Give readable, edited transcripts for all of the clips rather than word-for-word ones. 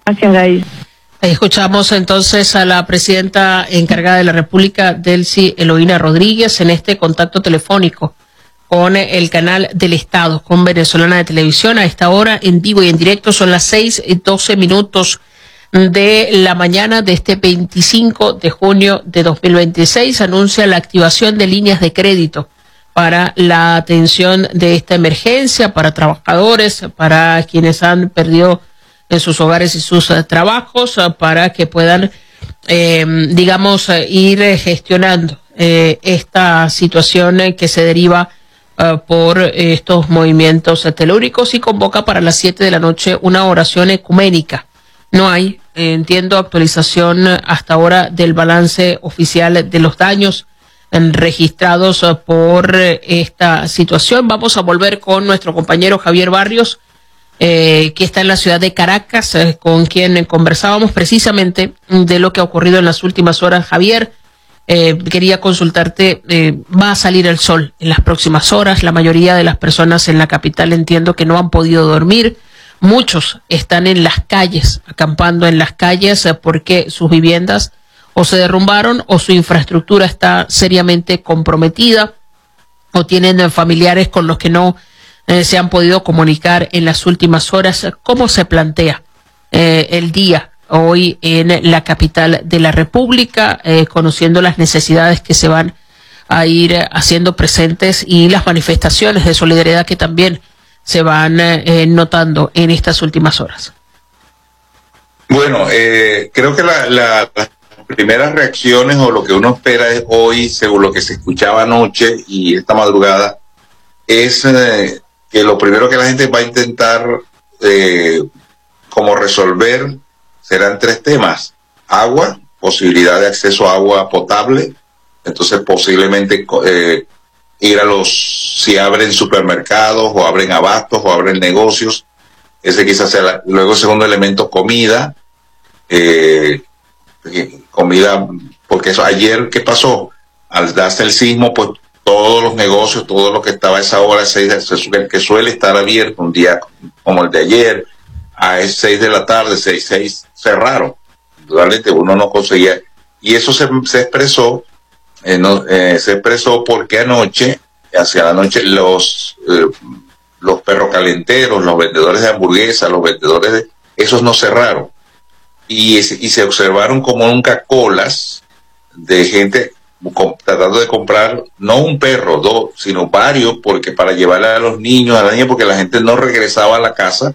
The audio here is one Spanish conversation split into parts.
Ahí escuchamos entonces a la presidenta encargada de la República, Delcy Eloína Rodríguez, en este contacto telefónico con el canal del Estado, con Venezolana de Televisión. A esta hora, en vivo y en directo, son las 6:12 de la mañana de este 25 de junio de 2026. Anuncia la activación de líneas de crédito para la atención de esta emergencia, para trabajadores, para quienes han perdido en sus hogares y sus trabajos, para que puedan, ir gestionando esta situación que se deriva por estos movimientos telúricos, y convoca para las 7 de la noche una oración ecuménica. No hay, entiendo, actualización hasta ahora del balance oficial de los daños registrados por esta situación. Vamos a volver con nuestro compañero Javier Barrios, que está en la ciudad de Caracas, con quien conversábamos precisamente de lo que ha ocurrido en las últimas horas. Javier, quería consultarte, va a salir el sol en las próximas horas. La mayoría de las personas en la capital entiendo que no han podido dormir. Muchos están en las calles, acampando en las calles, porque sus viviendas o se derrumbaron o su infraestructura está seriamente comprometida, o tienen familiares con los que no se han podido comunicar en las últimas horas. ¿Cómo se plantea el día hoy en la capital de la República, conociendo las necesidades que se van a ir haciendo presentes y las manifestaciones de solidaridad que también se van notando en estas últimas horas? Bueno, creo que las primeras reacciones o lo que uno espera es hoy, según lo que se escuchaba anoche y esta madrugada, es que lo primero que la gente va a intentar como resolver serán 3 temas: agua, posibilidad de acceso a agua potable, entonces posiblemente ir a si abren supermercados o abren abastos o abren negocios, ese quizás sea luego. Segundo elemento, comida, porque eso ayer, ¿qué pasó? Al darse el sismo, pues todos los negocios, todo lo que estaba a esa hora, que suele estar abierto un día como el de ayer, a 6 de la tarde, 6 cerraron. Indudablemente uno no conseguía, y eso se expresó, se expresó porque anoche, hacia la noche, los perros calenteros, los vendedores de hamburguesas, los vendedores esos no cerraron, y se observaron como nunca colas de gente tratando de comprar no un perro, 2, sino varios, porque para llevarle a los niños, a la niña, porque la gente no regresaba a la casa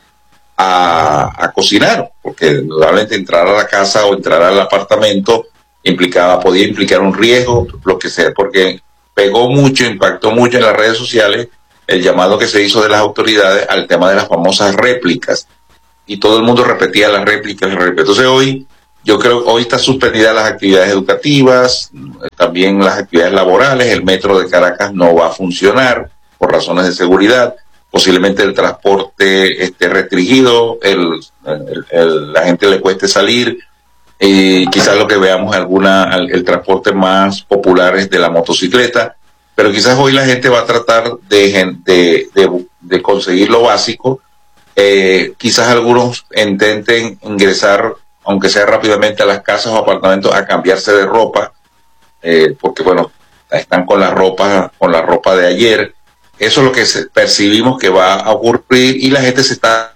a cocinar, porque indudablemente entrar a la casa o entrar al apartamento podía implicar un riesgo, lo que sea, porque impactó mucho en las redes sociales el llamado que se hizo de las autoridades al tema de las famosas réplicas, y todo el mundo repetía las réplicas. Entonces yo creo que hoy están suspendidas las actividades educativas, también las actividades laborales. El metro de Caracas no va a funcionar por razones de seguridad, posiblemente el transporte esté restringido, la gente le cueste salir, y quizás lo que veamos el transporte más popular es de la motocicleta, pero quizás hoy la gente va a tratar de conseguir lo básico. Quizás algunos intenten ingresar, aunque sea rápidamente, a las casas o apartamentos a cambiarse de ropa, porque bueno, están con la ropa de ayer. Eso es lo que percibimos que va a ocurrir, y la gente se está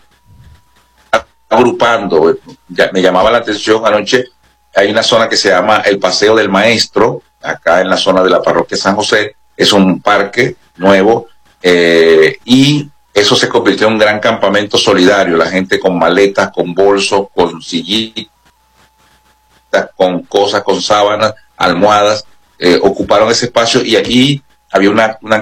agrupando. Me llamaba la atención anoche, hay una zona que se llama el Paseo del Maestro, acá en la zona de la parroquia San José. Es un parque nuevo, y eso se convirtió en un gran campamento solidario. La gente con maletas, con bolsos, con sillitas, con cosas, con sábanas, almohadas, ocuparon ese espacio, y aquí había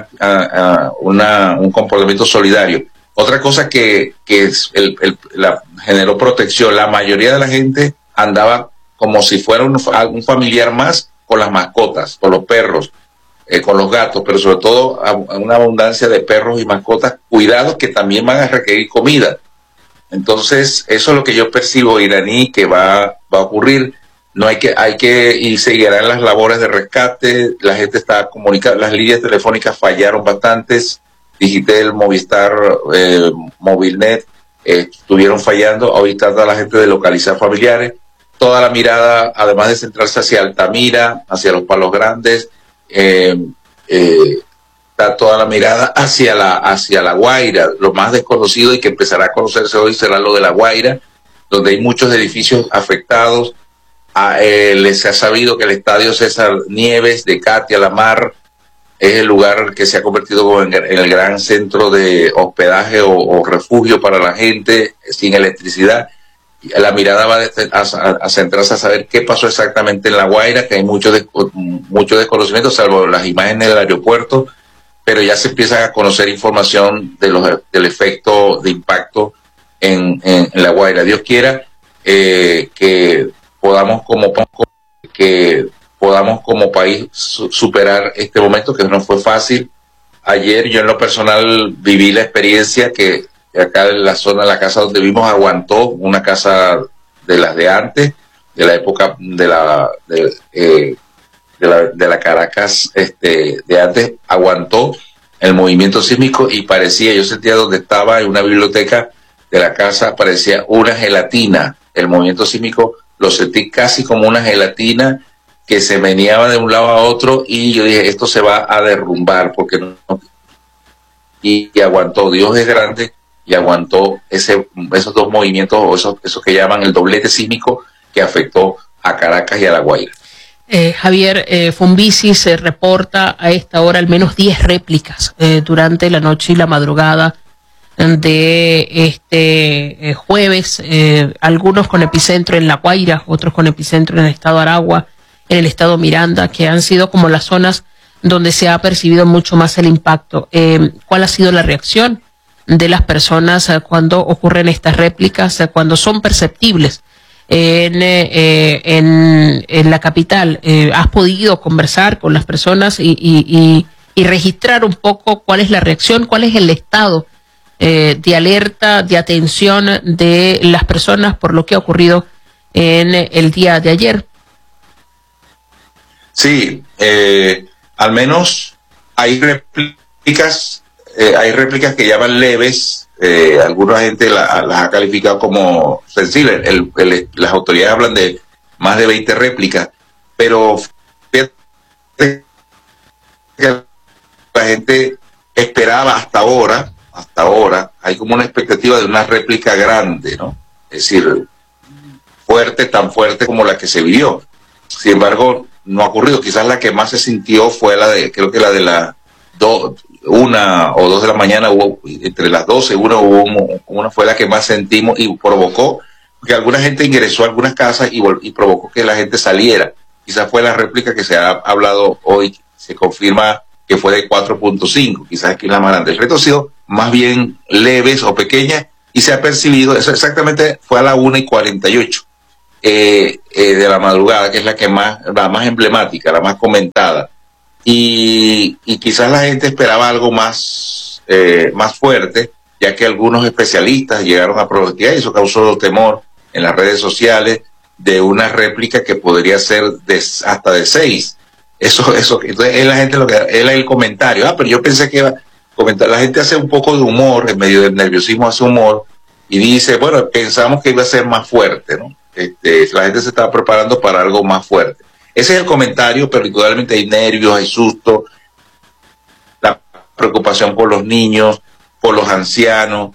un comportamiento solidario. Otra cosa que generó protección: la mayoría de la gente andaba como si fuera un familiar más, con las mascotas, con los perros, con los gatos, pero sobre todo una abundancia de perros y mascotas cuidados que también van a requerir comida. Entonces, eso es lo que yo percibo, iraní, que va a ocurrir. No y seguirán las labores de rescate. La gente está comunicando, las líneas telefónicas fallaron bastantes, Digitel, Movistar, Movilnet, estuvieron fallando. Ahorita trata la gente de localizar familiares. Toda la mirada, además de centrarse hacia Altamira, hacia los Palos Grandes, está toda la mirada hacia la Guaira. Lo más desconocido y que empezará a conocerse hoy será lo de la Guaira, donde hay muchos edificios afectados. Les ha sabido que el estadio César Nieves de Catia La Mar es el lugar que se ha convertido como en el gran centro de hospedaje o refugio para la gente sin electricidad. La mirada va a centrarse a saber qué pasó exactamente en La Guaira, que hay mucho desconocimiento, salvo las imágenes del aeropuerto, pero ya se empieza a conocer información del efecto de impacto en La Guaira. Dios quiera que podamos como país superar este momento, que no fue fácil. Ayer yo en lo personal viví la experiencia que acá en la zona, la casa donde vivimos, aguantó, una casa de las de antes, de la época de la Caracas de antes, aguantó el movimiento sísmico y parecía, yo sentía donde estaba en una biblioteca de la casa, parecía una gelatina. El movimiento sísmico lo sentí casi como una gelatina que se meneaba de un lado a otro, y yo dije, esto se va a derrumbar, porque no. Y aguantó. Dios es grande y aguantó esos dos movimientos, o eso que llaman el doblete sísmico, que afectó a Caracas y a La Guaira. Javier, Fonvisi se reporta a esta hora al menos 10 réplicas durante la noche y la madrugada de este jueves, algunos con epicentro en La Guaira, otros con epicentro en el estado Aragua, en el estado Miranda, que han sido como las zonas donde se ha percibido mucho más el impacto. ¿Cuál ha sido la reacción de las personas cuando ocurren estas réplicas, cuando son perceptibles en la capital? ¿Has podido conversar con las personas y registrar un poco cuál es la reacción, cuál es el estado de alerta, de atención de las personas por lo que ha ocurrido en el día de ayer? Sí, al menos hay réplicas que llaman leves. Alguna gente las ha calificado como sensibles. Las autoridades hablan de más de 20 réplicas, pero fíjate que la gente esperaba hasta ahora, hay como una expectativa de una réplica grande, ¿no? Es decir, tan fuerte como la que se vivió. Sin embargo, no ha ocurrido. Quizás la que más se sintió fue creo que la de las 1 o 2 de la mañana, entre las 12 y 1 una fue la que más sentimos, y provocó que alguna gente ingresó a algunas casas y provocó que la gente saliera. Quizás fue la réplica que se ha hablado hoy, se confirma que fue de 4.5, quizás aquí en la más grande. El resto ha sido más bien leves o pequeñas, y se ha percibido, eso exactamente fue a la 1:48 de la madrugada, que es la más emblemática, la más comentada, y quizás la gente esperaba algo más fuerte, ya que algunos especialistas llegaron a pronosticar, y eso causó temor en las redes sociales, de una réplica que podría ser hasta de 6. Eso, entonces es la gente es el comentario. Pero yo pensé que iba a comentar. La gente hace un poco de humor, en medio del nerviosismo hace humor, y dice, bueno, pensamos que iba a ser más fuerte, ¿no? La gente se estaba preparando para algo más fuerte. Ese es el comentario, pero indudablemente hay nervios, hay susto, la preocupación por los niños, por los ancianos.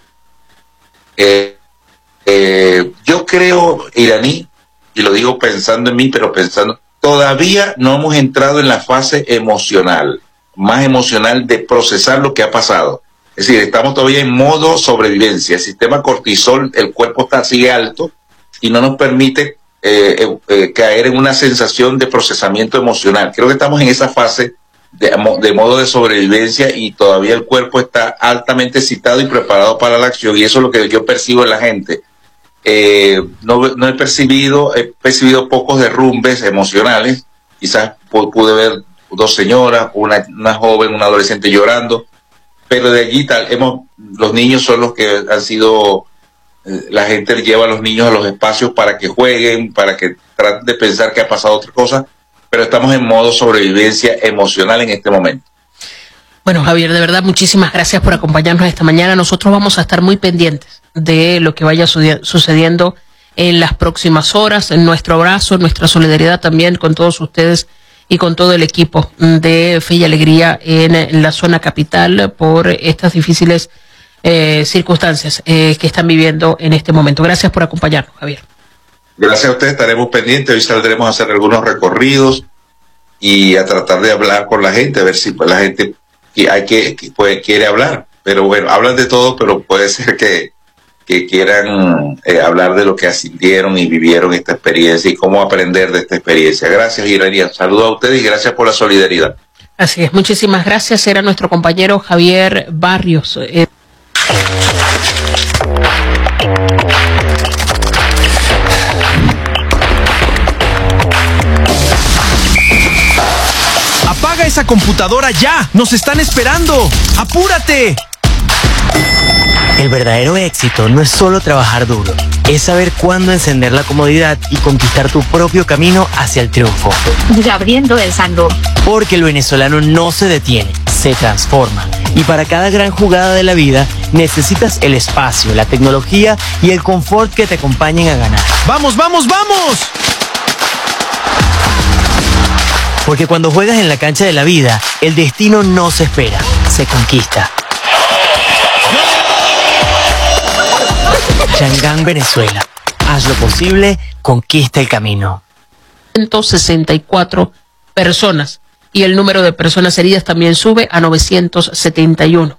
Yo creo, Iraní, y lo digo pensando en mí, pero todavía no hemos entrado en la fase emocional, más emocional, de procesar lo que ha pasado. Es decir, estamos todavía en modo sobrevivencia. El sistema cortisol, el cuerpo sigue alto y no nos permite caer en una sensación de procesamiento emocional. Creo que estamos en esa fase de modo de sobrevivencia, y todavía el cuerpo está altamente excitado y preparado para la acción, y eso es lo que yo percibo en la gente. No he percibido pocos derrumbes emocionales. Quizás pude ver 2 señoras, una joven, una adolescente llorando, pero de allí los niños son los que han sido, la gente lleva a los niños a los espacios para que jueguen, para que traten de pensar que ha pasado otra cosa, pero estamos en modo sobrevivencia emocional en este momento. Bueno, Javier, de verdad, muchísimas gracias por acompañarnos esta mañana. Nosotros vamos a estar muy pendientes de lo que vaya sucediendo en las próximas horas. Nuestro abrazo, nuestra solidaridad también con todos ustedes y con todo el equipo de Fe y Alegría en la zona capital por estas difíciles circunstancias que están viviendo en este momento. Gracias por acompañarnos, Javier. Gracias a ustedes, estaremos pendientes. Hoy saldremos a hacer algunos recorridos y a tratar de hablar con la gente, a ver si pues, la gente quiere hablar. Pero bueno, hablan de todo, pero puede ser que quieran hablar de lo que asintieron y vivieron esta experiencia y cómo aprender de esta experiencia. Gracias, Irania. Saludos a ustedes y gracias por la solidaridad. Así es, muchísimas gracias. Era nuestro compañero Javier Barrios. ¡Apaga esa computadora ya! ¡Nos están esperando! ¡Apúrate! El verdadero éxito no es solo trabajar duro, es saber cuándo encender la comodidad y conquistar tu propio camino hacia el triunfo. Abriendo el Sandro. Porque el venezolano no se detiene, se transforma. Y para cada gran jugada de la vida, necesitas el espacio, la tecnología y el confort que te acompañen a ganar. ¡Vamos, vamos, vamos! Porque cuando juegas en la cancha de la vida, el destino no se espera, se conquista. Changán, Venezuela. Haz lo posible, conquista el camino. 164 personas y el número de personas heridas también sube a 971.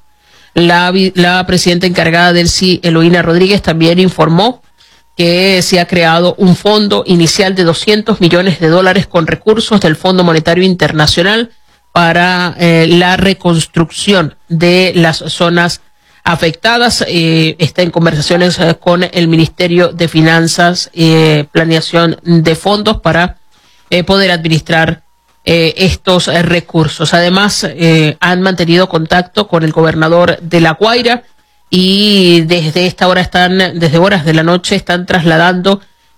La presidenta encargada del CI, Eloína Rodríguez, también informó que se ha creado un fondo inicial de $200 millones con recursos del Fondo Monetario Internacional para la reconstrucción de las zonas afectadas. Está en conversaciones con el Ministerio de Finanzas, planeación de fondos para poder administrar estos recursos. Además, han mantenido contacto con el gobernador de La Guaira y desde horas de la noche están trasladando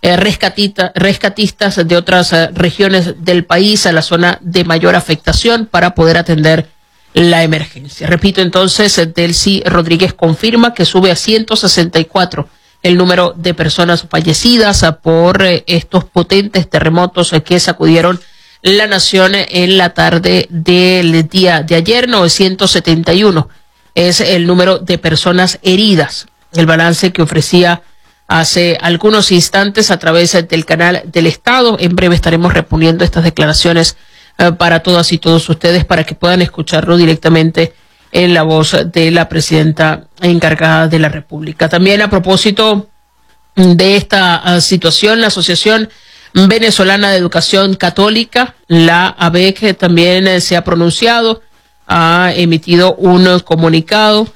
rescatistas de otras regiones del país a la zona de mayor afectación para poder atender la emergencia. Repito entonces, Delcy Rodríguez confirma que sube a 164 el número de personas fallecidas por estos potentes terremotos que sacudieron la nación en la tarde del día de ayer. 971 es el número de personas heridas. El balance que ofrecía hace algunos instantes a través del canal del Estado. En breve estaremos reponiendo estas declaraciones para todas y todos ustedes para que puedan escucharlo directamente en la voz de la presidenta encargada de la República. También a propósito de esta situación, la Asociación Venezolana de Educación Católica, la ABEC, también se ha pronunciado, ha emitido un comunicado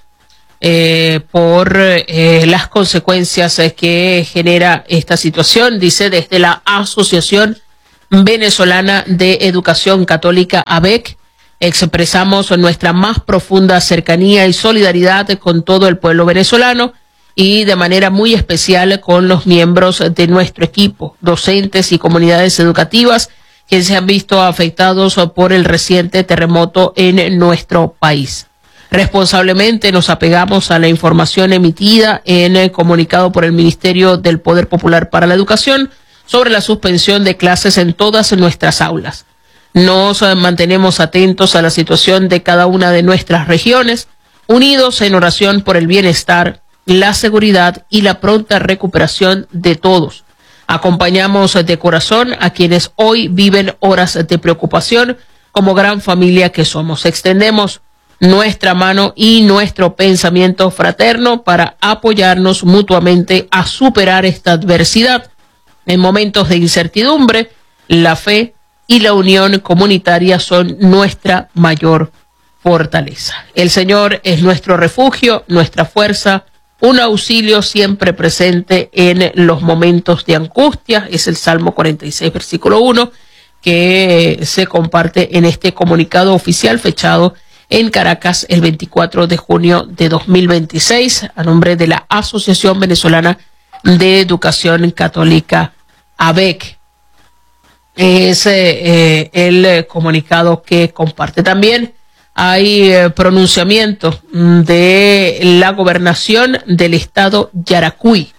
por las consecuencias que genera esta situación. Dice, desde la Asociación Venezolana de Educación Católica, ABEC, expresamos nuestra más profunda cercanía y solidaridad con todo el pueblo venezolano y de manera muy especial con los miembros de nuestro equipo, docentes y comunidades educativas que se han visto afectados por el reciente terremoto en nuestro país. Responsablemente nos apegamos a la información emitida en el comunicado por el Ministerio del Poder Popular para la Educación sobre la suspensión de clases en todas nuestras aulas. Nos mantenemos atentos a la situación de cada una de nuestras regiones, unidos en oración por el bienestar, la seguridad y la pronta recuperación de todos. Acompañamos de corazón a quienes hoy viven horas de preocupación como gran familia que somos. Extendemos nuestra mano y nuestro pensamiento fraterno para apoyarnos mutuamente a superar esta adversidad. En momentos de incertidumbre, la fe y la unión comunitaria son nuestra mayor fortaleza. El Señor es nuestro refugio, nuestra fuerza, un auxilio siempre presente en los momentos de angustia. Es el Salmo 46, versículo 1, que se comparte en este comunicado oficial fechado en Caracas el 24 de junio de 2026 a nombre de la Asociación Venezolana de Educación Católica, ABEC. Es el comunicado que comparte también hay pronunciamiento de la gobernación del estado Yaracuy,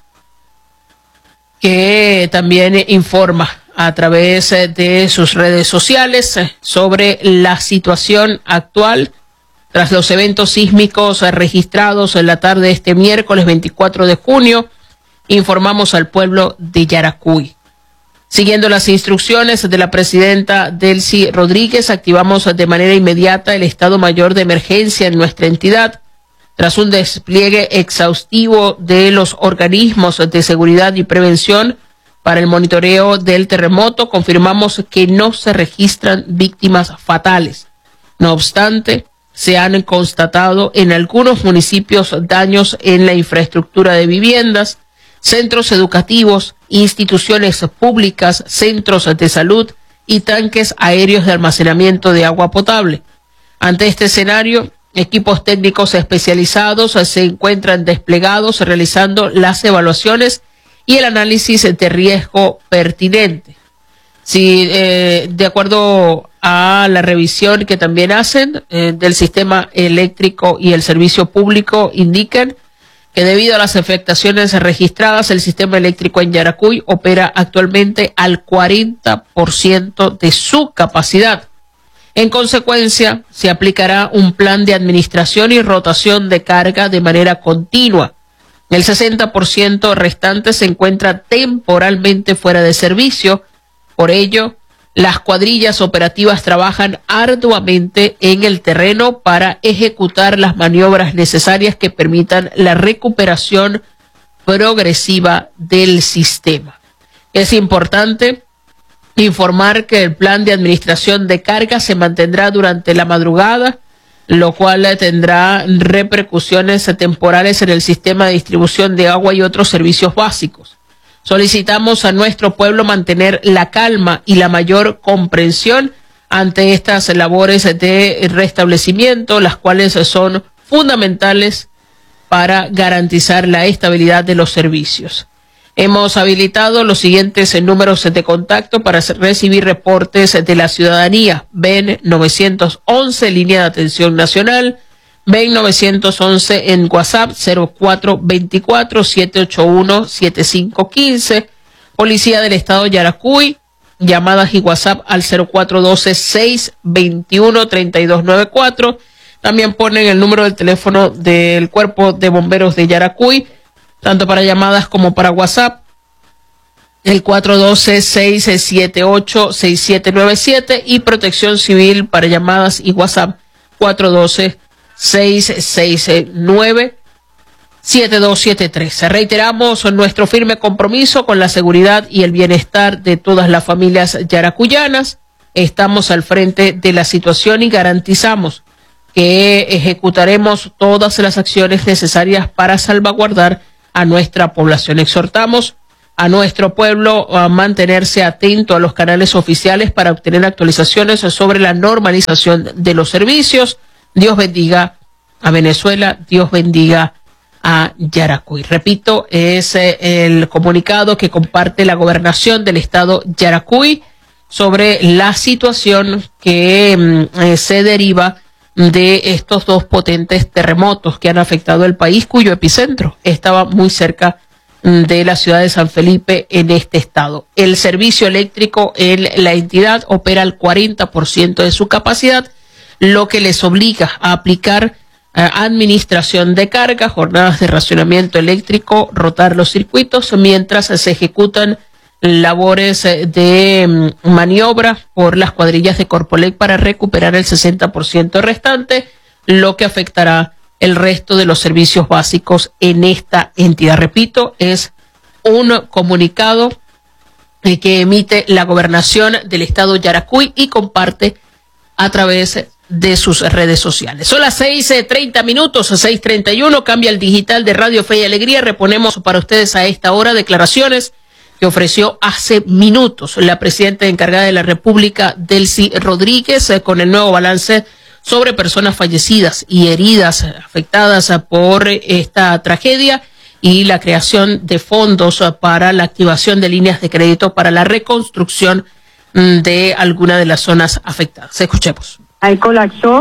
que también informa a través de sus redes sociales sobre la situación actual tras los eventos sísmicos registrados en la tarde de este miércoles 24 de junio. Informamos al pueblo de Yaracuy. Siguiendo las instrucciones de la presidenta Delcy Rodríguez, activamos de manera inmediata el estado mayor de emergencia en nuestra entidad. Tras un despliegue exhaustivo de los organismos de seguridad y prevención para el monitoreo del terremoto, confirmamos que no se registran víctimas fatales. No obstante, se han constatado en algunos municipios daños en la infraestructura de viviendas, centros educativos, instituciones públicas, centros de salud y tanques aéreos de almacenamiento de agua potable. Ante este escenario, equipos técnicos especializados se encuentran desplegados realizando las evaluaciones y el análisis de riesgo pertinente. Si de acuerdo a la revisión que también hacen del sistema eléctrico y el servicio público, indican que debido a las afectaciones registradas, el sistema eléctrico en Yaracuy opera actualmente al 40% de su capacidad. En consecuencia, se aplicará un plan de administración y rotación de carga de manera continua. El 60% restante se encuentra temporalmente fuera de servicio. Por ello, las cuadrillas operativas trabajan arduamente en el terreno para ejecutar las maniobras necesarias que permitan la recuperación progresiva del sistema. Es importante informar que el plan de administración de carga se mantendrá durante la madrugada, lo cual tendrá repercusiones temporales en el sistema de distribución de agua y otros servicios básicos. Solicitamos a nuestro pueblo mantener la calma y la mayor comprensión ante estas labores de restablecimiento, las cuales son fundamentales para garantizar la estabilidad de los servicios. Hemos habilitado los siguientes números de contacto para recibir reportes de la ciudadanía. VEN 911, línea de atención nacional. VEN 911 en WhatsApp 0424-781-7515. Policía del Estado Yaracuy, llamadas y WhatsApp al 0412-621-3294. También ponen el número del teléfono del Cuerpo de Bomberos de Yaracuy, tanto para llamadas como para WhatsApp, el 412-678-6797, y Protección Civil para llamadas y WhatsApp 412-669-7273. Reiteramos nuestro firme compromiso con la seguridad y el bienestar de todas las familias yaracuyanas. Estamos al frente de la situación y garantizamos que ejecutaremos todas las acciones necesarias para salvaguardar a nuestra población. Exhortamos a nuestro pueblo a mantenerse atento a los canales oficiales para obtener actualizaciones sobre la normalización de los servicios. Dios bendiga a Venezuela, Dios bendiga a Yaracuy. Repito, es el comunicado que comparte la gobernación del estado Yaracuy sobre la situación que se deriva de estos dos potentes terremotos que han afectado el país, cuyo epicentro estaba muy cerca de la ciudad de San Felipe en este estado. El servicio eléctrico en la entidad opera al 40% de su capacidad, lo que les obliga a aplicar administración de carga, jornadas de racionamiento eléctrico, rotar los circuitos mientras se ejecutan labores de maniobra por las cuadrillas de Corpolec para recuperar el 60% restante, lo que afectará el resto de los servicios básicos en esta entidad. Repito, es un comunicado que emite la gobernación del estado Yaracuy y comparte a través de sus redes sociales. Son las 6:30 minutos, 6:31, cambia el digital de Radio Fe y Alegría. Reponemos para ustedes a esta hora declaraciones que ofreció hace minutos la presidenta encargada de la República, Delcy Rodríguez, con el nuevo balance sobre personas fallecidas y heridas afectadas por esta tragedia y la creación de fondos para la activación de líneas de crédito para la reconstrucción de alguna de las zonas afectadas. Escuchemos. Ahí colapsó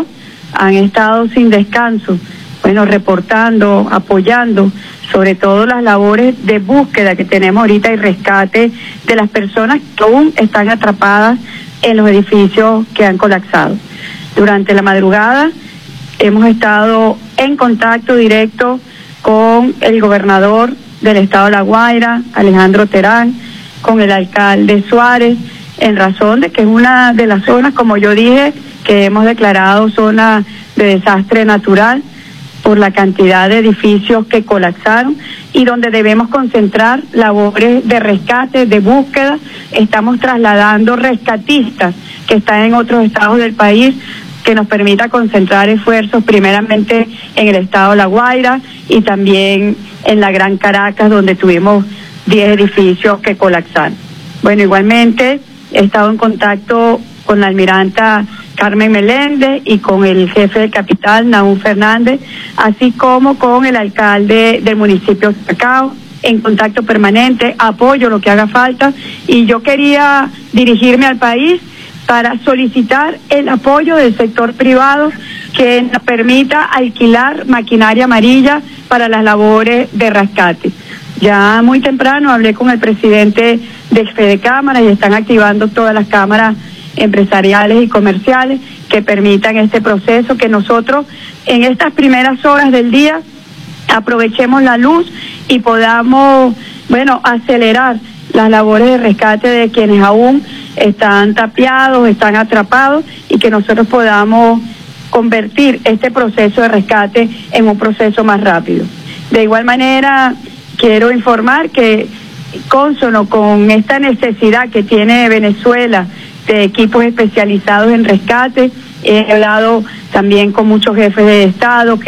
han estado sin descanso, bueno, reportando, apoyando, sobre todo las labores de búsqueda que tenemos ahorita y rescate de las personas que aún están atrapadas en los edificios que han colapsado. Durante la madrugada hemos estado en contacto directo con el gobernador del estado de La Guaira, Alejandro Terán, con el alcalde Suárez, en razón de que es una de las zonas, como yo dije, que hemos declarado zona de desastre natural por la cantidad de edificios que colapsaron y donde debemos concentrar labores de rescate, de búsqueda. Estamos trasladando rescatistas que están en otros estados del país, que nos permita concentrar esfuerzos primeramente en el estado de La Guaira y también en la Gran Caracas, donde tuvimos 10 edificios que colapsaron. Bueno, igualmente he estado en contacto con la almiranta Carmen Meléndez y con el jefe de capital, Nahum Fernández, así como con el alcalde del municipio de Chacao, en contacto permanente, apoyo lo que haga falta, y yo quería dirigirme al país para solicitar el apoyo del sector privado que nos permita alquilar maquinaria amarilla para las labores de rescate. Ya muy temprano hablé con el presidente de Fedecámara y están activando todas las cámaras empresariales y comerciales que permitan este proceso, que nosotros en estas primeras horas del día aprovechemos la luz y podamos, bueno, acelerar las labores de rescate de quienes aún están tapiados, están atrapados, y que nosotros podamos convertir este proceso de rescate en un proceso más rápido. De igual manera, quiero informar que, cónsono con esta necesidad que tiene Venezuela de equipos especializados en rescate, he hablado también con muchos jefes de Estado,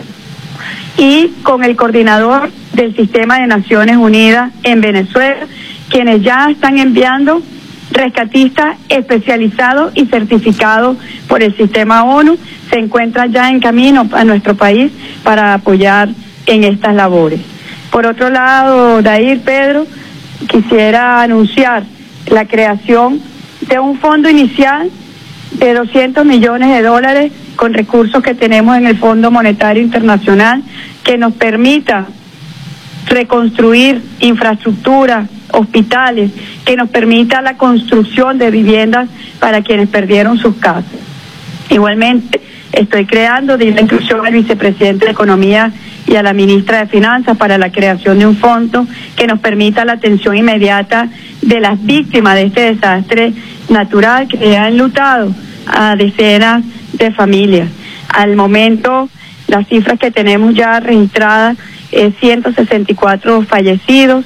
y con el coordinador del Sistema de Naciones Unidas en Venezuela, quienes ya están enviando rescatistas especializados y certificados por el sistema ONU, se encuentran ya en camino a nuestro país para apoyar en estas labores. Por otro lado, Dair, Pedro, quisiera anunciar la creación de un fondo inicial de $200 millones con recursos que tenemos en el Fondo Monetario Internacional, que nos permita reconstruir infraestructura, hospitales, que nos permita la construcción de viviendas para quienes perdieron sus casas. Igualmente, estoy creando, di la instrucción al vicepresidente de Economía y a la ministra de Finanzas para la creación de un fondo que nos permita la atención inmediata de las víctimas de este desastre natural que ha enlutado a decenas de familias. Al momento, las cifras que tenemos ya registradas es 164 fallecidos,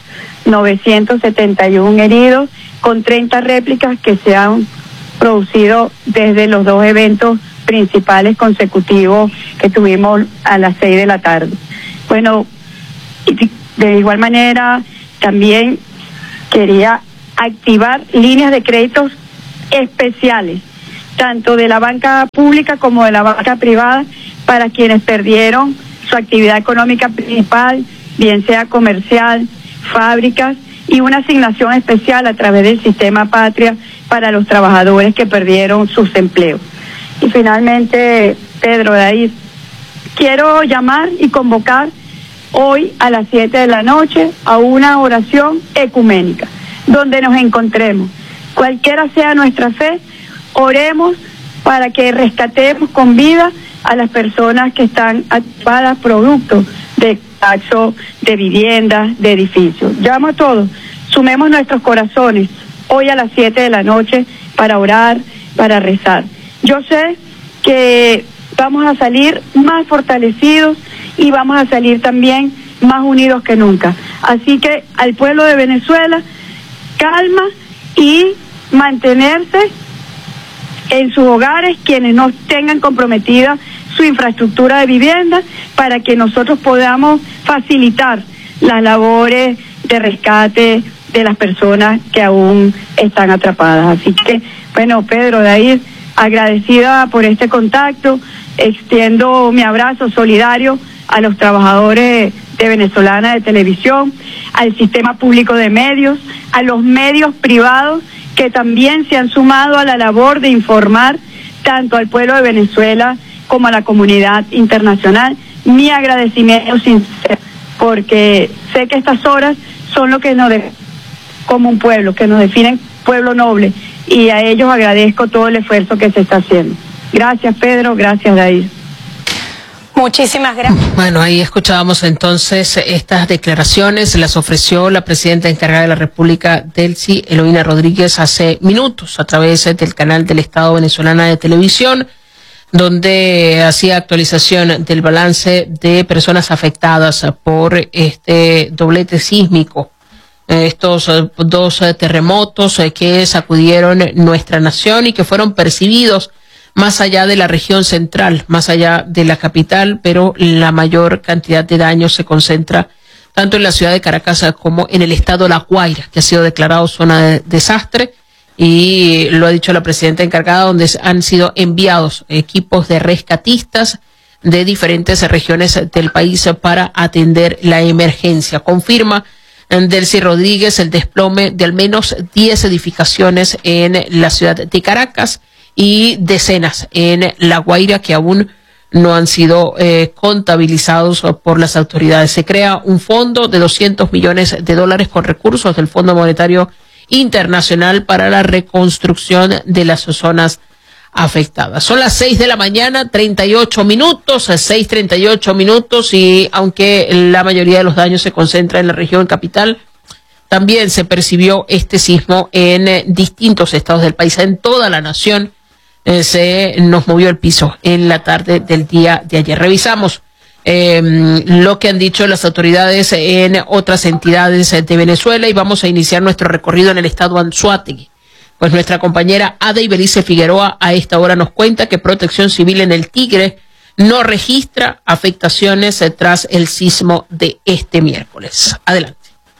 971 heridos, con 30 réplicas que se han producido desde los dos eventos principales consecutivos que tuvimos a las 6 de la tarde. Bueno, de igual manera también quería activar líneas de créditos especiales, tanto de la banca pública como de la banca privada, para quienes perdieron su actividad económica principal, bien sea comercial, fábricas, y una asignación especial a través del sistema Patria para los trabajadores que perdieron sus empleos. Y finalmente, Pedro, de ahí quiero llamar y convocar hoy a las 7 de la noche a una oración ecuménica, donde nos encontremos. Cualquiera sea nuestra fe, oremos para que rescatemos con vida a las personas que están atrapadas producto de colapso de viviendas, de edificios. Llamo a todos, sumemos nuestros corazones hoy a las 7 de la noche para orar, para rezar. Yo sé que vamos a salir más fortalecidos y vamos a salir también más unidos que nunca. Así que al pueblo de Venezuela, calma y mantenerse en sus hogares quienes no tengan comprometida su infraestructura de vivienda, para que nosotros podamos facilitar las labores de rescate de las personas que aún están atrapadas. Así que, bueno, Pedro, de ahí, agradecida por este contacto, extiendo mi abrazo solidario a los trabajadores de Venezolana de Televisión, al sistema público de medios, a los medios privados que también se han sumado a la labor de informar tanto al pueblo de Venezuela como a la comunidad internacional. Mi agradecimiento sincero, porque sé que estas horas son lo que nos definen como un pueblo, que nos definen pueblo noble, y a ellos agradezco todo el esfuerzo que se está haciendo. Gracias, Pedro, gracias, Dair. Muchísimas gracias. Bueno, ahí escuchábamos entonces estas declaraciones, las ofreció la presidenta encargada de la República, Delcy Eloína Rodríguez, hace minutos a través del canal del Estado Venezolana de Televisión, donde hacía actualización del balance de personas afectadas por este doblete sísmico, estos dos terremotos que sacudieron nuestra nación y que fueron percibidos más allá de la región central, más allá de la capital, pero la mayor cantidad de daños se concentra tanto en la ciudad de Caracas como en el estado La Guaira, que ha sido declarado zona de desastre, y lo ha dicho la presidenta encargada, donde han sido enviados equipos de rescatistas de diferentes regiones del país para atender la emergencia. Confirma Delcy Rodríguez el desplome de al menos 10 edificaciones en la ciudad de Caracas y decenas en La Guaira que aún no han sido contabilizados por las autoridades. Se crea un fondo de $200 millones con recursos del Fondo Monetario Internacional para la reconstrucción de las zonas afectadas. Son las 6 de la mañana, 6:38 minutos, y aunque la mayoría de los daños se concentra en la región capital, también se percibió este sismo en distintos estados del país, en toda la nación. Se nos movió el piso en la tarde del día de ayer. Revisamos lo que han dicho las autoridades en otras entidades de Venezuela y vamos a iniciar nuestro recorrido en el estado Anzoátegui. Pues nuestra compañera Ada Ibelice Figueroa a esta hora nos cuenta que Protección Civil en el Tigre no registra afectaciones tras el sismo de este miércoles. Adelante.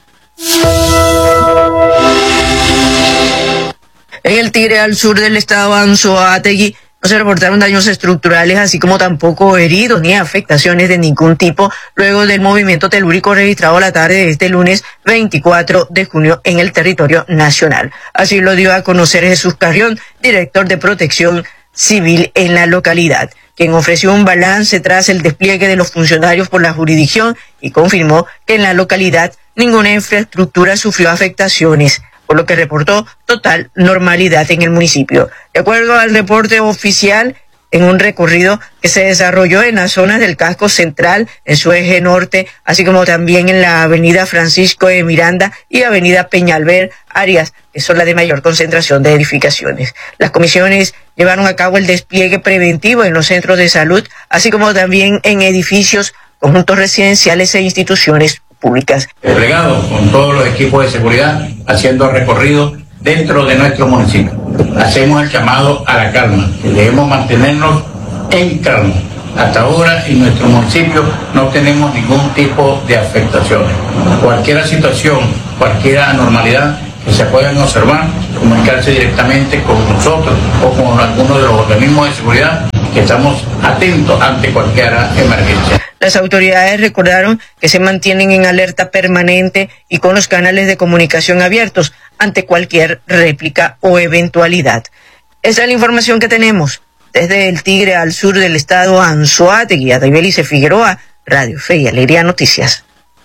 En el Tigre, al sur del estado Anzoátegui, no se reportaron daños estructurales, así como tampoco heridos ni afectaciones de ningún tipo, luego del movimiento telúrico registrado la tarde de este lunes 24 de junio en el territorio nacional. Así lo dio a conocer Jesús Carrión, director de Protección Civil en la localidad, quien ofreció un balance tras el despliegue de los funcionarios por la jurisdicción y confirmó que en la localidad ninguna infraestructura sufrió afectaciones, por lo que reportó total normalidad en el municipio. De acuerdo al reporte oficial, en un recorrido que se desarrolló en las zonas del casco central, en su eje norte, así como también en la avenida Francisco de Miranda y avenida Peñalver, áreas que son las de mayor concentración de edificaciones. Las comisiones llevaron a cabo el despliegue preventivo en los centros de salud, así como también en edificios, conjuntos residenciales e instituciones públicas. Desplegados con todos los equipos de seguridad, haciendo recorrido dentro de nuestro municipio. Hacemos el llamado a la calma, que debemos mantenernos en calma. Hasta ahora en nuestro municipio no tenemos ningún tipo de afectaciones. Cualquier situación, cualquier anormalidad que se puedan observar, comunicarse directamente con nosotros o con alguno de los organismos de seguridad, que estamos atentos ante cualquier emergencia. Las autoridades recordaron que se mantienen en alerta permanente y con los canales de comunicación abiertos ante cualquier réplica o eventualidad. Esa es la información que tenemos desde el Tigre al sur del estado Anzoátegui. Ada Ibelice Figueroa, Radio Fe y Alegría Noticias.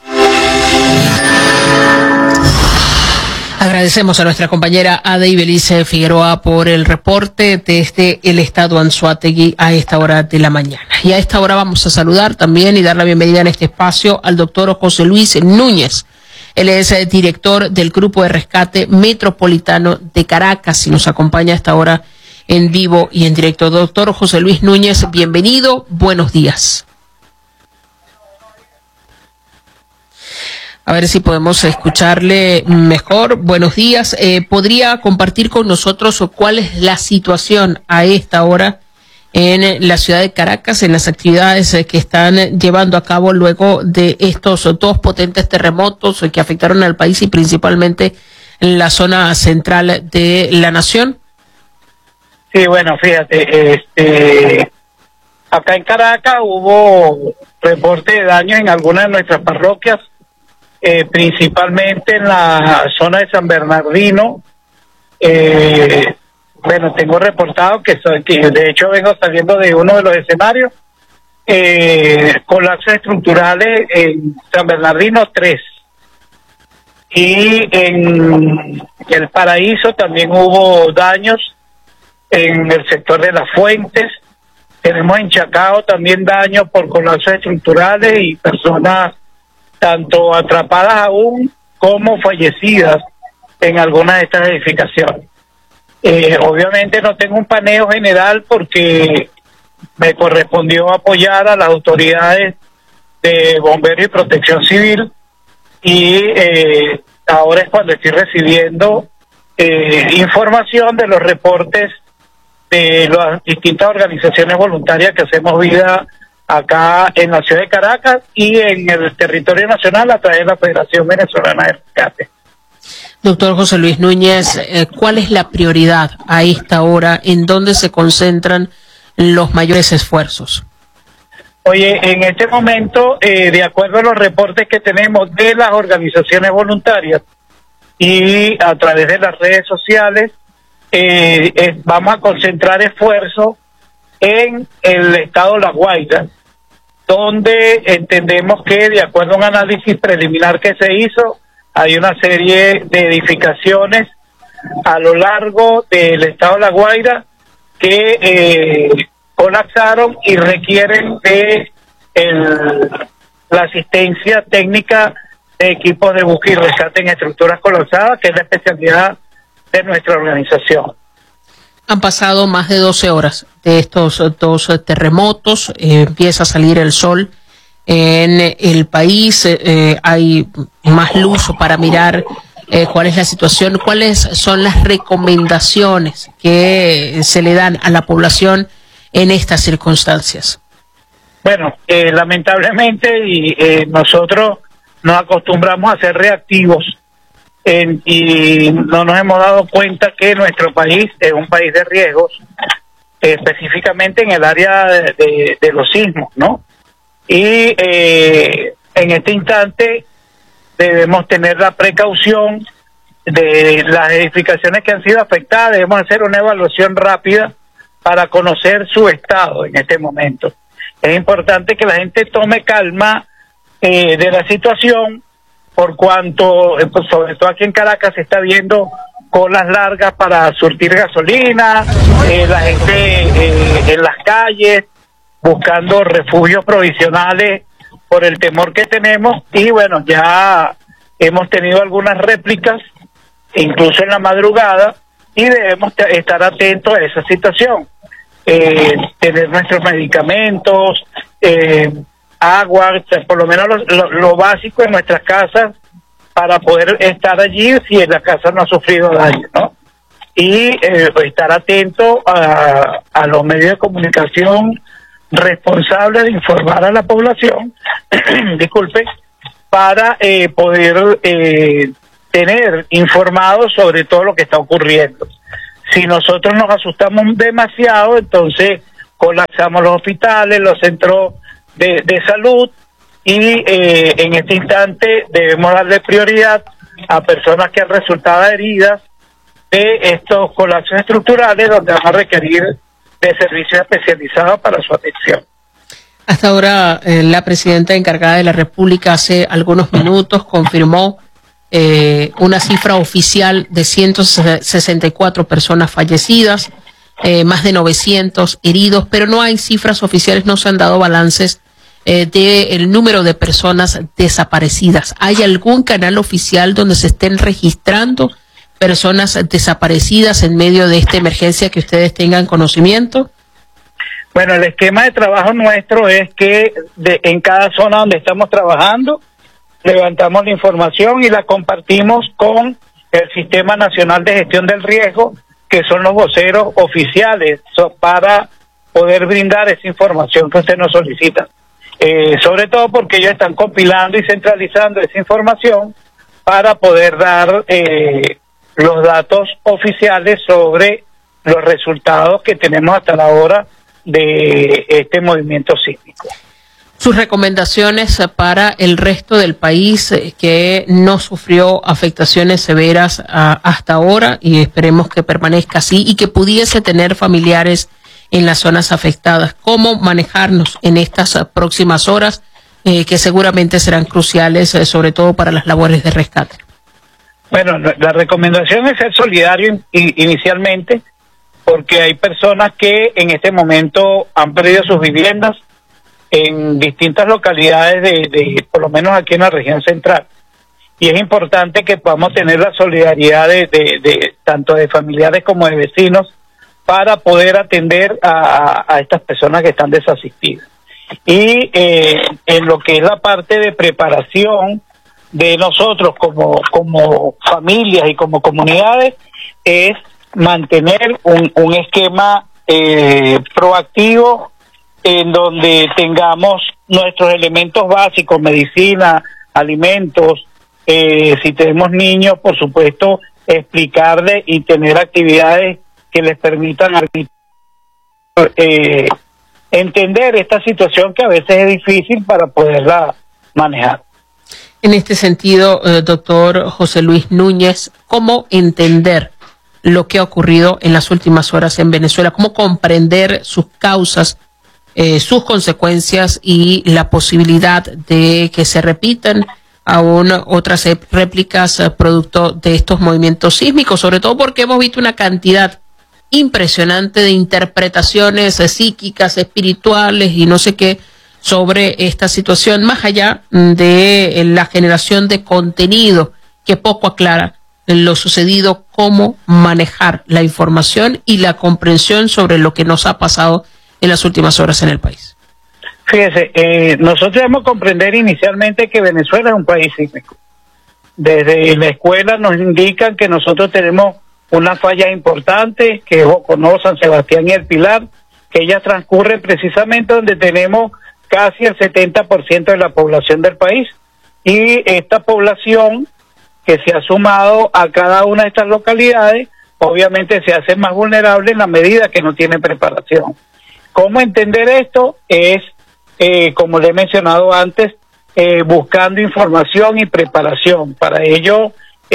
Agradecemos a nuestra compañera Ada Ibelice Figueroa por el reporte desde el estado Anzoátegui a esta hora de la mañana. Y a esta hora vamos a saludar también y dar la bienvenida en este espacio al doctor José Luis Núñez. Él es el director del Grupo de Rescate Metropolitano de Caracas y nos acompaña a esta hora en vivo y en directo. Doctor José Luis Núñez, bienvenido, buenos días. A ver si podemos escucharle mejor. Buenos días. ¿Podría compartir con nosotros cuál es la situación a esta hora en la ciudad de Caracas, en las actividades que están llevando a cabo luego de estos dos potentes terremotos que afectaron al país y principalmente en la zona central de la nación? Sí, bueno, fíjate, acá en Caracas hubo reporte de daños en algunas de nuestras parroquias, principalmente en la zona de San Bernardino, bueno, tengo reportado que de hecho vengo saliendo de uno de los escenarios, colapsos estructurales en San Bernardino 3. Y en El Paraíso también hubo daños en el sector de Las Fuentes. Tenemos en Chacao también daños por colapsos estructurales y personas tanto atrapadas aún como fallecidas en algunas de estas edificaciones. Obviamente no tengo un paneo general porque me correspondió apoyar a las autoridades de bomberos y protección civil y ahora es cuando estoy recibiendo información de los reportes de las distintas organizaciones voluntarias que hacemos vida acá en la ciudad de Caracas y en el territorio nacional a través de la Federación Venezolana de Rescate. Doctor José Luis Núñez, ¿cuál es la prioridad a esta hora? ¿En dónde se concentran los mayores esfuerzos? Oye, en este momento, de acuerdo a los reportes que tenemos de las organizaciones voluntarias y a través de las redes sociales, vamos a concentrar esfuerzos en el estado La Guaira, donde entendemos que, de acuerdo a un análisis preliminar que se hizo, hay una serie de edificaciones a lo largo del estado de La Guaira que colapsaron y requieren de la asistencia técnica de equipos de búsqueda y rescate en estructuras colapsadas, que es la especialidad de nuestra organización. Han pasado más de 12 horas de estos dos terremotos, empieza a salir el sol en el país, hay más luz para mirar cuál es la situación, cuáles son las recomendaciones que se le dan a la población en estas circunstancias. Bueno, lamentablemente nosotros nos acostumbramos a ser reactivos y no nos hemos dado cuenta que nuestro país es un país de riesgos, específicamente en el área de los sismos, ¿no? Y en este instante debemos tener la precaución de las edificaciones que han sido afectadas, debemos hacer una evaluación rápida para conocer su estado en este momento. Es importante que la gente tome calma de la situación, por cuanto, pues sobre todo aquí en Caracas, se está viendo colas largas para surtir gasolina, la gente en las calles buscando refugios provisionales por el temor que tenemos, y bueno, ya hemos tenido algunas réplicas, incluso en la madrugada, y debemos estar atentos a esa situación. Tener nuestros medicamentos, agua, por lo menos lo básico en nuestras casas para poder estar allí si en la casa no ha sufrido daño, ¿no? Y estar atento a los medios de comunicación responsables de informar a la población, disculpe, para poder tener informados sobre todo lo que está ocurriendo. Si nosotros nos asustamos demasiado, entonces colapsamos los hospitales, los centros de salud, y en este instante debemos darle prioridad a personas que han resultado heridas de estos colapsos estructurales, donde van a requerir de servicios especializados para su atención. Hasta ahora, la presidenta encargada de la República hace algunos minutos confirmó una cifra oficial de 164 personas fallecidas, más de 900 heridos, pero no hay cifras oficiales, no se han dado balances del número de personas desaparecidas. ¿Hay algún canal oficial donde se estén registrando personas desaparecidas en medio de esta emergencia que ustedes tengan conocimiento? Bueno, el esquema de trabajo nuestro es que en cada zona donde estamos trabajando, levantamos la información y la compartimos con el Sistema Nacional de Gestión del Riesgo, que son los voceros oficiales para poder brindar esa información que usted nos solicita. Sobre todo porque ellos están compilando y centralizando esa información para poder dar los datos oficiales sobre los resultados que tenemos hasta la hora de este movimiento sísmico. sus recomendaciones para el resto del país que no sufrió afectaciones severas hasta ahora, y esperemos que permanezca así y que pudiese tener familiares en las zonas afectadas. ¿Cómo manejarnos en estas próximas horas que seguramente serán cruciales, sobre todo para las labores de rescate? Bueno, la recomendación es ser solidario inicialmente, porque hay personas que en este momento han perdido sus viviendas en distintas localidades de por lo menos aquí en la región central. Y es importante que podamos tener la solidaridad de tanto de familiares como de vecinos para poder atender a estas personas que están desasistidas. Y en lo que es la parte de preparación de nosotros como familias y como comunidades, es mantener un esquema proactivo en donde tengamos nuestros elementos básicos, medicina, alimentos, si tenemos niños, por supuesto, explicarles y tener actividades que les permitan entender esta situación que a veces es difícil para poderla manejar. En este sentido, doctor José Luis Núñez, ¿cómo entender lo que ha ocurrido en las últimas horas en Venezuela? ¿Cómo comprender sus causas, sus consecuencias y la posibilidad de que se repitan aún otras réplicas producto de estos movimientos sísmicos? Sobre todo porque hemos visto una cantidad impresionante de interpretaciones psíquicas, espirituales y no sé qué sobre esta situación, más allá de la generación de contenido que poco aclara lo sucedido, cómo manejar la información y la comprensión sobre lo que nos ha pasado en las últimas horas en el país. Fíjese, nosotros debemos comprender inicialmente que Venezuela es un país sísmico. Desde la escuela nos indican que nosotros tenemos una falla importante, que es Joconó, San Sebastián y El Pilar, que ellas transcurren precisamente donde tenemos casi el 70% de la población del país. Y esta población que se ha sumado a cada una de estas localidades, obviamente se hace más vulnerable en la medida que no tiene preparación. ¿Cómo entender esto? Es, como le he mencionado antes, buscando información y preparación. Para ello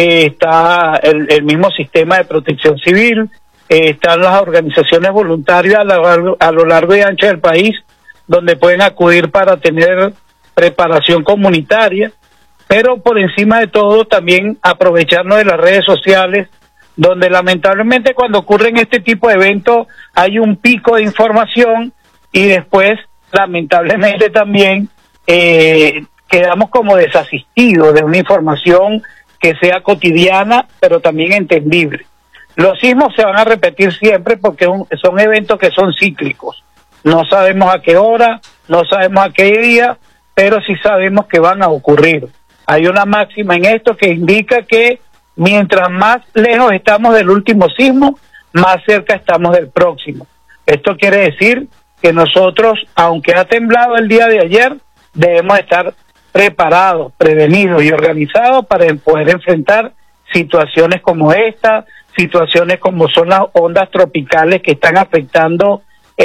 está el mismo sistema de protección civil, están las organizaciones voluntarias a lo largo y ancho del país, donde pueden acudir para tener preparación comunitaria, pero por encima de todo también aprovecharnos de las redes sociales, donde lamentablemente cuando ocurren este tipo de eventos hay un pico de información y después lamentablemente también quedamos como desasistidos de una información que sea cotidiana pero también entendible. Los sismos se van a repetir siempre porque son eventos que son cíclicos. No sabemos a qué hora, no sabemos a qué día, pero sí sabemos que van a ocurrir. Hay una máxima en esto que indica que mientras más lejos estamos del último sismo, más cerca estamos del próximo. Esto quiere decir que nosotros, aunque ha temblado el día de ayer, debemos estar preparados, prevenidos y organizados para poder enfrentar situaciones como esta, situaciones como son las ondas tropicales que están afectando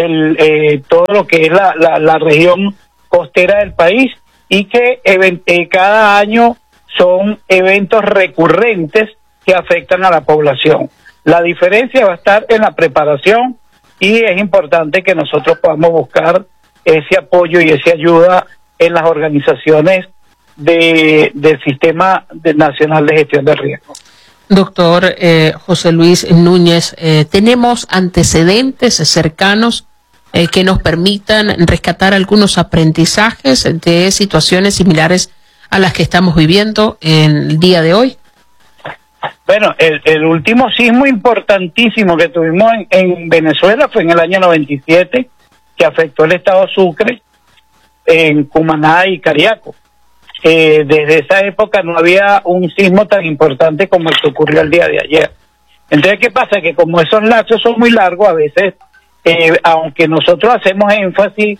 todo lo que es la región costera del país, y que cada año son eventos recurrentes que afectan a la población. La diferencia va a estar en la preparación y es importante que nosotros podamos buscar ese apoyo y esa ayuda en las organizaciones del Sistema Nacional de Gestión de Riesgo. Doctor José Luis Núñez, ¿tenemos antecedentes cercanos que nos permitan rescatar algunos aprendizajes de situaciones similares a las que estamos viviendo en el día de hoy? Bueno, el último sismo importantísimo que tuvimos en Venezuela fue en el año 97, que afectó el estado Sucre, en Cumaná y Cariaco. Desde esa época no había un sismo tan importante como el que ocurrió el día de ayer. Entonces, ¿qué pasa? Que como esos lapsos son muy largos, a veces, aunque nosotros hacemos énfasis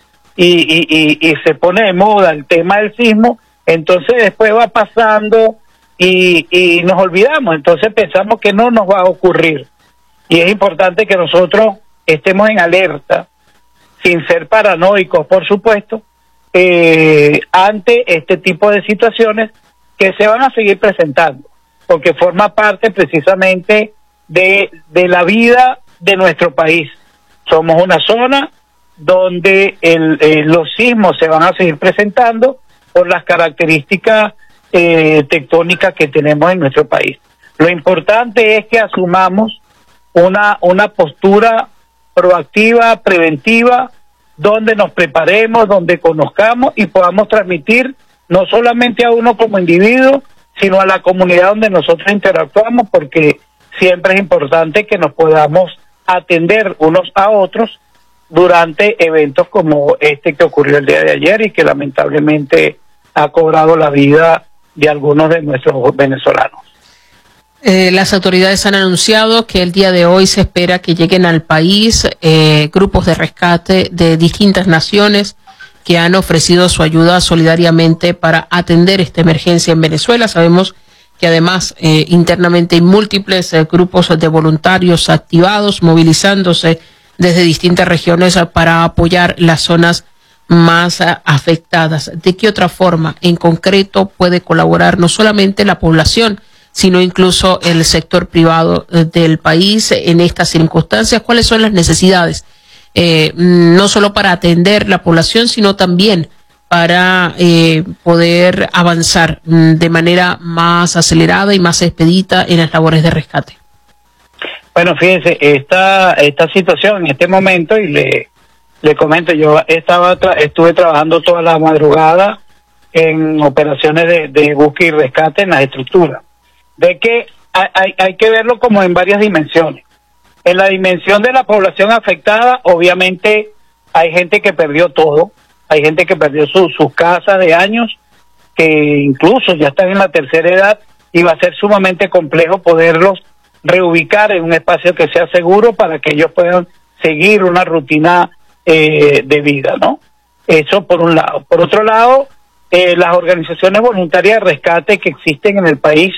y se pone de moda el tema del sismo, entonces después va pasando y nos olvidamos, entonces pensamos que no nos va a ocurrir. Y es importante que nosotros estemos en alerta, sin ser paranoicos, por supuesto, ante este tipo de situaciones que se van a seguir presentando, porque forma parte precisamente de la vida de nuestro país. Somos una zona donde los sismos se van a seguir presentando por las características tectónicas que tenemos en nuestro país. Lo importante es que asumamos una postura proactiva, preventiva, donde nos preparemos, donde conozcamos y podamos transmitir no solamente a uno como individuo, sino a la comunidad donde nosotros interactuamos, porque siempre es importante que nos podamos atender unos a otros durante eventos como este que ocurrió el día de ayer y que lamentablemente ha cobrado la vida de algunos de nuestros venezolanos. Las autoridades han anunciado que el día de hoy se espera que lleguen al país grupos de rescate de distintas naciones que han ofrecido su ayuda solidariamente para atender esta emergencia en Venezuela. Sabemos que además internamente hay múltiples grupos de voluntarios activados, movilizándose desde distintas regiones para apoyar las zonas más afectadas. ¿De qué otra forma en concreto puede colaborar no solamente la población, sino incluso el sector privado del país en estas circunstancias? ¿Cuáles son las necesidades? No solo para atender la población, sino también para poder avanzar de manera más acelerada y más expedita en las labores de rescate. Bueno, fíjense, esta situación en este momento, y le comento, yo estuve trabajando toda la madrugada en operaciones de búsqueda y rescate en las estructuras, de que hay que verlo como en varias dimensiones. En la dimensión de la población afectada, obviamente hay gente que perdió todo, hay gente que perdió sus casas de años, que incluso ya están en la tercera edad, y va a ser sumamente complejo poderlos reubicar en un espacio que sea seguro para que ellos puedan seguir una rutina de vida, ¿no? Eso por un lado. Por otro lado, las organizaciones voluntarias de rescate que existen en el país,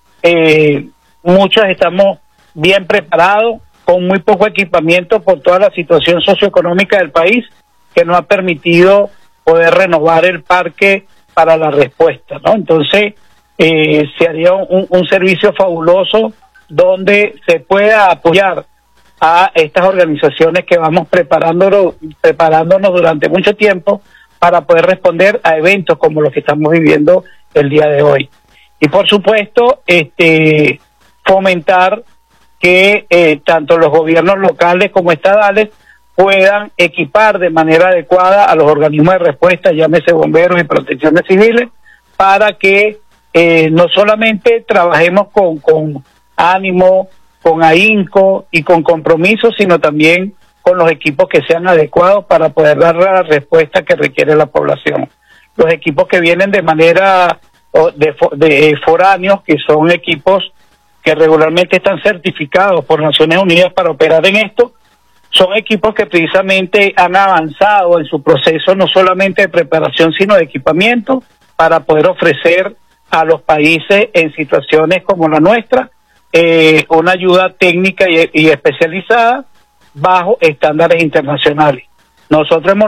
muchas estamos bien preparados, con muy poco equipamiento por toda la situación socioeconómica del país, que nos ha permitido poder renovar el parque para la respuesta, ¿no? Entonces, se haría un servicio fabuloso donde se pueda apoyar a estas organizaciones que vamos preparándonos durante mucho tiempo para poder responder a eventos como los que estamos viviendo el día de hoy. Y por supuesto, fomentar que tanto los gobiernos locales como estatales puedan equipar de manera adecuada a los organismos de respuesta, llámese bomberos y protecciones civiles, para que no solamente trabajemos con ánimo, con ahínco y con compromiso, sino también con los equipos que sean adecuados para poder dar la respuesta que requiere la población. Los equipos que vienen de manera de foráneos, que son equipos que regularmente están certificados por Naciones Unidas para operar en esto, son equipos que precisamente han avanzado en su proceso no solamente de preparación, sino de equipamiento, para poder ofrecer a los países en situaciones como la nuestra una ayuda técnica y especializada bajo estándares internacionales. Nosotros hemos